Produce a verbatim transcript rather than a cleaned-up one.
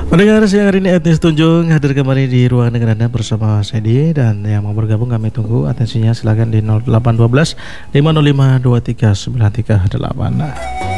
Pendengar siang hari ini Etnis Tunjung hadir kembali di ruang dengar Anda bersama Sedi, dan yang mau bergabung kami tunggu atensinya silakan di nol delapan satu dua lima nol lima dua tiga sembilan tiga delapan.